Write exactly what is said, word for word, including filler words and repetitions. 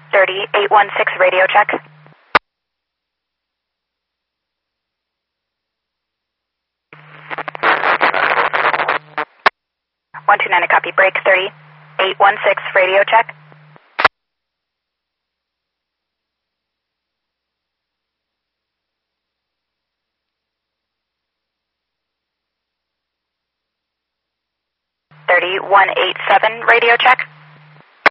thirty, eight one six radio check. one two nine, a copy, break, thirty, eight one six radio check. thirty, one eight seven radio check.